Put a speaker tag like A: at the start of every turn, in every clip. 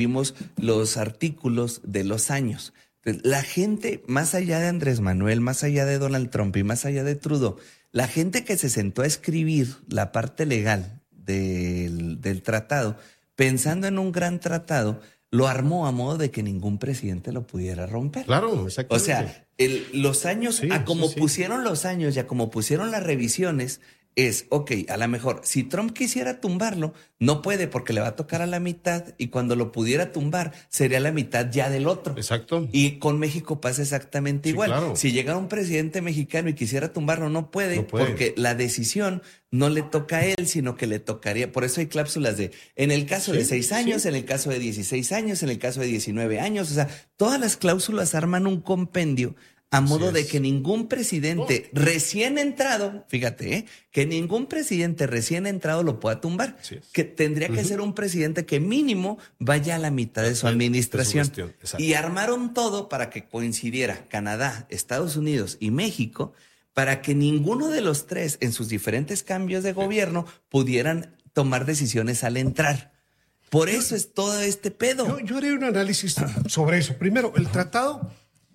A: vimos los artículos de los años. Entonces, la gente, más allá de Andrés Manuel, más allá de Donald Trump y más allá de Trudeau, la gente que se sentó a escribir la parte legal del tratado, pensando en un gran tratado, lo armó a modo de que ningún presidente lo pudiera romper.
B: Claro, exactamente.
A: O sea, los años,
B: Sí,
A: a como
B: sí.
A: pusieron los años y a como pusieron las revisiones, es, ok, a lo mejor, si Trump quisiera tumbarlo, no puede porque le va a tocar a la mitad y cuando lo pudiera tumbar, sería la mitad ya del otro.
B: Exacto.
A: Y con México pasa exactamente
B: Sí,
A: igual.
B: claro.
A: Si llegara un presidente mexicano y quisiera tumbarlo, no puede,
B: No puede.
A: porque la decisión no le toca a él, sino que le tocaría. Por eso hay cláusulas de, en el caso de 6 años,
B: sí.
A: en el caso de 16 años, en el caso de 19 años. O sea, todas las cláusulas arman un compendio a modo
B: Así
A: de
B: es.
A: que ningún presidente recién entrado, fíjate, que ningún presidente recién entrado lo pueda tumbar.
B: Así es.
A: Que tendría que ser un presidente que mínimo vaya a la mitad de su administración.
B: gestión, exacto.
A: Y armaron todo para que coincidiera Canadá, Estados Unidos y México, para que ninguno de los tres en sus diferentes cambios de gobierno pudieran tomar decisiones al entrar. Por eso es todo este pedo.
C: Yo haré un análisis sobre eso. Primero, el tratado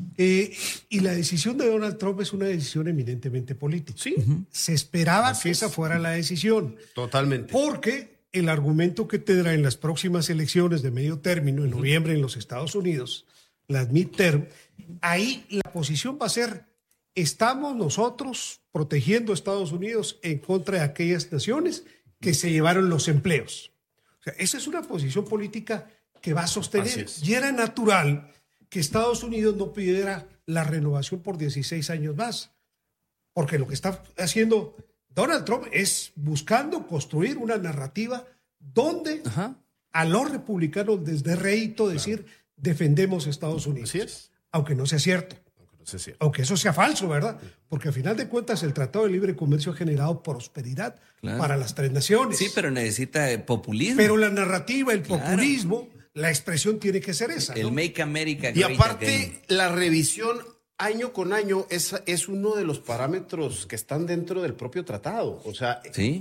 C: y la decisión de Donald Trump es una decisión eminentemente política.
B: Sí.
C: Se esperaba
B: Así
C: que
B: es.
C: esa fuera la decisión.
B: Totalmente.
C: Porque el argumento que tendrá en las próximas elecciones de medio término, en noviembre en los Estados Unidos, las midterm, ahí la posición va a ser, estamos nosotros protegiendo a Estados Unidos en contra de aquellas naciones que se llevaron los empleos. O sea, esa es una posición política que va a
B: Así
C: sostener.
B: es.
C: Y era natural que Estados Unidos no pidiera la renovación por 16 años más. Porque lo que está haciendo Donald Trump es buscando construir una narrativa donde a los republicanos les dé rédito decir defendemos a Estados Unidos.
B: Así es.
C: Aunque no sea cierto.
B: No sé si-
C: Aunque eso sea falso, ¿verdad? Porque al final de cuentas el Tratado de Libre Comercio ha generado prosperidad para las tres naciones.
A: Sí, pero necesita populismo.
C: Pero la narrativa, el
A: Claro.
C: populismo, la expresión tiene que ser esa,
A: El
C: ¿no?
A: Make America
B: Y
A: Great
B: aparte,
A: Again.
B: la revisión año con año es uno de los parámetros que están dentro del propio tratado. O sea,
A: Sí.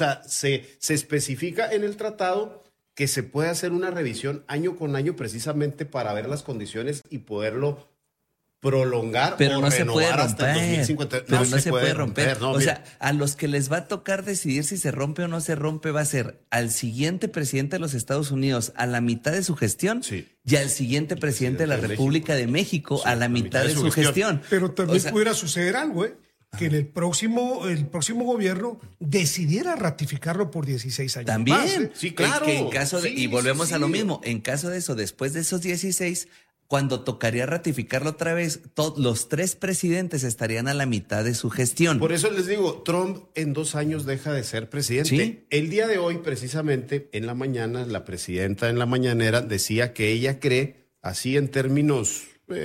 B: se especifica en el tratado que se puede hacer una revisión año con año precisamente para ver las condiciones y poderlo prolongar
A: Pero
B: o
A: no se puede
B: renovar hasta el
A: romper.
B: 2050.
A: Pero no se puede romper.
B: no,
A: O
B: mira.
A: sea, a los que les va a tocar decidir si se rompe o no se rompe va a ser al siguiente presidente de los Estados Unidos a la mitad de su gestión
B: Sí.
A: y al siguiente presidente de la
B: Presidente de
A: República de México
B: Sí,
A: a la mitad de su gestión.
C: Pero también
A: O sea,
C: pudiera suceder algo, que en el próximo gobierno decidiera ratificarlo por 16 años
A: también.
C: más, ¿eh?
B: Sí, claro.
A: Que en caso de,
B: Sí,
A: y volvemos
B: sí,
A: a lo
B: sí.
A: mismo, en caso de eso, después de esos 16, cuando tocaría ratificarlo otra vez, los tres presidentes estarían a la mitad de su gestión.
B: Por eso les digo, Trump en 2 años deja de ser presidente.
A: Sí.
B: El día de hoy, precisamente, en la mañana, la presidenta en la mañanera decía que ella cree, así en términos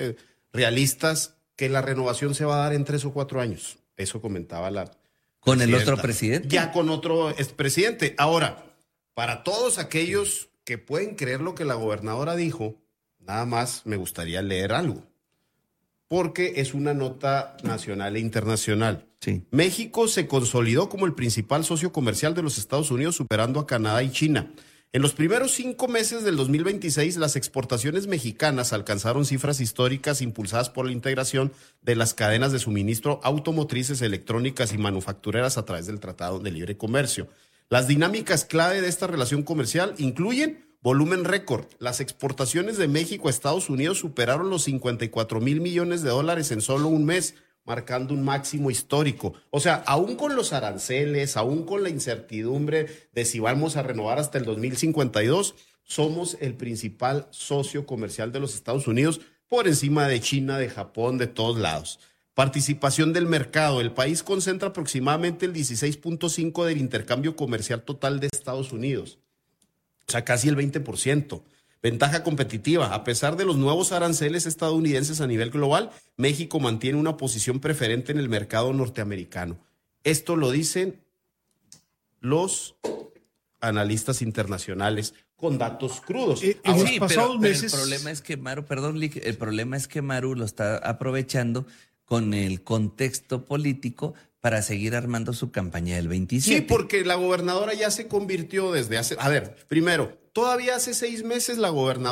B: realistas, que la renovación se va a dar en 3 o 4 años. Eso comentaba la
A: ¿Con el
B: presidenta.
A: otro presidente?
B: Ya con otro presidente. Ahora, para todos aquellos que pueden creer lo que la gobernadora dijo, nada más me gustaría leer algo, porque es una nota nacional e internacional.
A: Sí.
B: México se consolidó como el principal socio comercial de los Estados Unidos, superando a Canadá y China. En los primeros 5 meses del 2026, las exportaciones mexicanas alcanzaron cifras históricas impulsadas por la integración de las cadenas de suministro automotrices, electrónicas y manufactureras a través del Tratado de Libre Comercio. Las dinámicas clave de esta relación comercial incluyen volumen récord. Las exportaciones de México a Estados Unidos superaron los 54,000 millones de dólares en solo un mes, marcando un máximo histórico. O sea, aún con los aranceles, aún con la incertidumbre de si vamos a renovar hasta el 2052, somos el principal socio comercial de los Estados Unidos por encima de China, de Japón, de todos lados. Participación del mercado. El país concentra aproximadamente el 16.5% del intercambio comercial total de Estados Unidos. O sea, casi el 20%. Ventaja competitiva. A pesar de los nuevos aranceles estadounidenses a nivel global, México mantiene una posición preferente en el mercado norteamericano. Esto lo dicen los analistas internacionales con datos crudos.
C: En
A: Ah,
C: los
A: sí,
C: pasados
A: pero
C: meses...
A: el problema es que Maru, perdón, Lick, el problema es que Maru lo está aprovechando con el contexto político para seguir armando su campaña del 27.
B: Sí, porque la gobernadora ya se convirtió desde hace... A ver, primero, todavía hace 6 meses la gobernadora